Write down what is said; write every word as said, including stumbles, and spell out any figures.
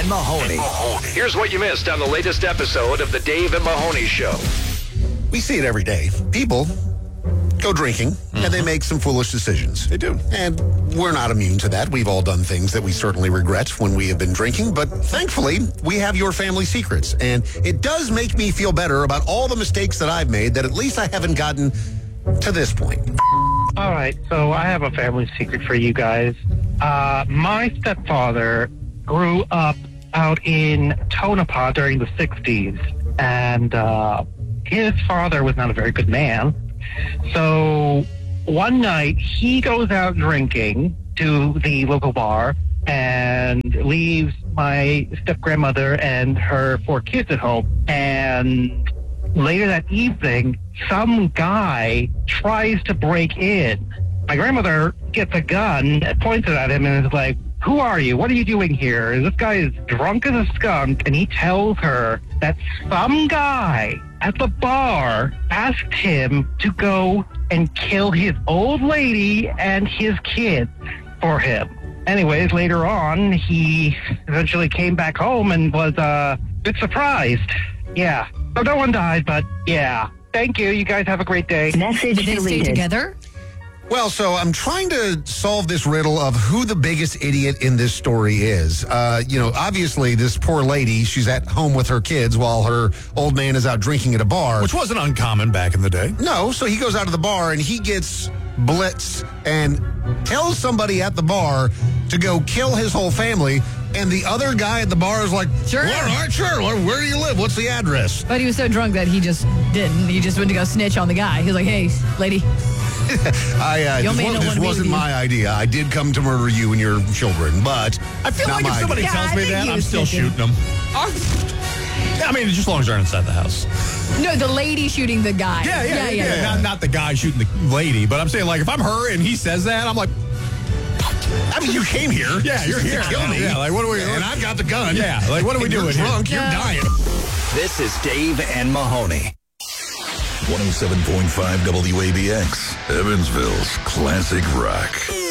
and Mahoney. Here's what you missed on the latest episode of the Dave and Mahoney Show. We see it every day. People go drinking, mm-hmm. and they make some foolish decisions. They do. And we're not immune to that. We've all done things that we certainly regret when we have been drinking, but thankfully, we have your family secrets. And it does make me feel better about all the mistakes that I've made, that at least I haven't gotten to this point. All right, so I have a family secret for you guys. Uh, my stepfather grew up out in Tonopah during the sixties, and uh, his father was not a very good man. So one night he goes out drinking to the local bar and leaves my step-grandmother and her four kids at home. And later that evening, some guy tries to break in. My grandmother gets a gun, points it at him, and is like, "Who are you? What are you doing here? This guy is drunk as a skunk." And he tells her that some guy at the bar asked him to go and kill his old lady and his kids for him. Anyways, later on, he eventually came back home and was uh, a bit surprised. Yeah. So no one died, but yeah. Thank you. You guys have a great day. Message Did they stay deleted. together? Well, so I'm trying to solve this riddle of who the biggest idiot in this story is. Uh, you know, obviously, this poor lady, she's at home with her kids while her old man is out drinking at a bar. Which wasn't uncommon back in the day. No, so he goes out to the bar and he gets blitzed and tells somebody at the bar to go kill his whole family. And the other guy at the bar is like, Sure. "Well, all right, sure. Where, where do you live? What's the address?" But he was so drunk that he just didn't. He just went to go snitch on the guy. He was like, "Hey, lady." I, uh, Your this, man was, don't this wanna be wasn't with you. my idea. I did come to murder you and your children, but I feel not like if my somebody idea. Yeah, tells I me think that, he I'm was still thinking. shooting them. Yeah, I mean, just as long as they're inside the house. No, the lady shooting the guy. Yeah, yeah, yeah. yeah. Not, not the guy shooting the lady, but I'm saying, like, if I'm her and he says that, I'm like, I mean, you came here. yeah, you're to here. kill me. Yeah, like, what are we And I've got the gun. Yeah, like, what are we And doing You're here? drunk. You're Yeah. dying. This is Dave and Mahoney. one oh seven point five W A B X, Evansville's classic rock.